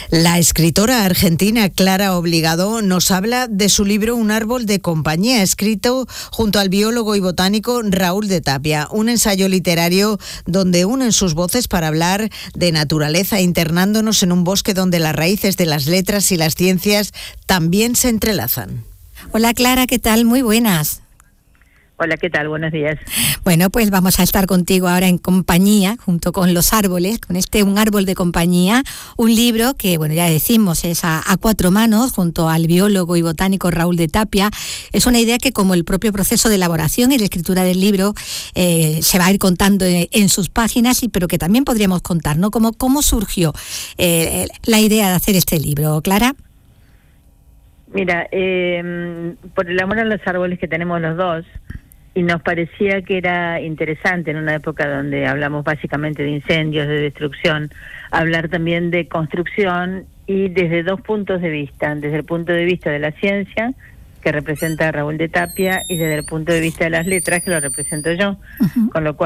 La escritora argentina Clara Obligado nos habla de su libro Un árbol de compañía, escrito junto al biólogo y botánico Raúl de Tapia, un ensayo literario donde unen sus voces para hablar de naturaleza, internándonos en un bosque donde las raíces de las letras y las ciencias también se entrelazan. Hola Clara, ¿qué tal? Muy buenas. Hola, ¿qué tal? Buenos días. Bueno, pues vamos a estar contigo ahora en compañía, junto con los árboles, con Un árbol de compañía, un libro que, bueno, ya decimos, es a cuatro manos, junto al biólogo y botánico Raúl de Tapia. Es una idea que, como el propio proceso de elaboración y de escritura del libro, se va a ir contando en sus páginas, pero que también podríamos contar, ¿no? ¿Cómo surgió la idea de hacer este libro, Clara? Mira, por el amor a los árboles que tenemos los dos, y nos parecía que era interesante en una época donde hablamos básicamente de incendios, de destrucción, hablar también de construcción y desde dos puntos de vista, desde el punto de vista de la ciencia, que representa a Raúl de Tapia, y desde el punto de vista de las letras, que lo represento yo, con lo cual